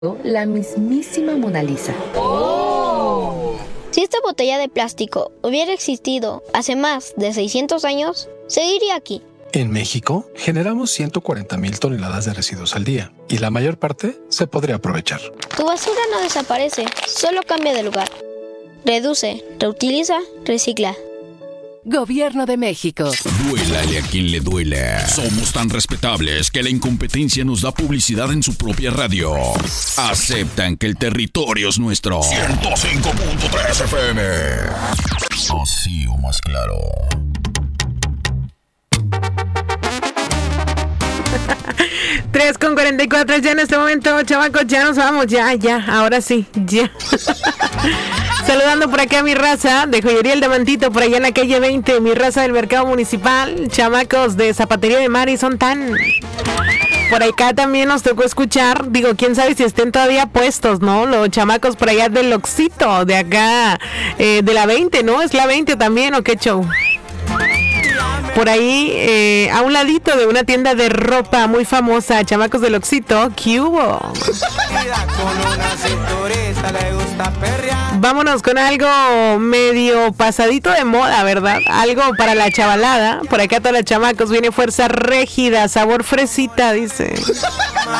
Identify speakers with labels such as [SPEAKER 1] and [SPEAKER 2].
[SPEAKER 1] la mismísima Mona Lisa.
[SPEAKER 2] Si esta botella de plástico hubiera existido hace más de 600 años, seguiría aquí.
[SPEAKER 3] En México, generamos 140,000 toneladas de residuos al día y la mayor parte se podría aprovechar.
[SPEAKER 2] Tu basura no desaparece, solo cambia de lugar. Reduce, reutiliza, recicla.
[SPEAKER 4] Gobierno de México.
[SPEAKER 5] Duélale a quien le duela. Somos tan respetables que la incompetencia nos da publicidad en su propia radio. Aceptan que el territorio es nuestro. 105.3 FM. Así o más claro.
[SPEAKER 6] 3:44 ya en este momento, chavacos, ya nos vamos, ya, ahora sí, ya. Saludando por acá a mi raza de Joyería El Diamantito, por allá en la calle 20, mi raza del mercado municipal, chamacos de Zapatería de Mari, son tan... Por acá también nos tocó escuchar, digo, quién sabe si estén todavía puestos, ¿no? Los chamacos por allá del Oxito, de acá, de la 20, ¿no? ¿Es la 20 también o qué show? Por ahí, a un ladito de una tienda de ropa muy famosa, chamacos del Oxito, ¿qué hubo? Vámonos con algo medio pasadito de moda, ¿verdad? Algo para la chavalada. Por acá todos los chamacos, viene Fuerza Régida, sabor fresita, dice.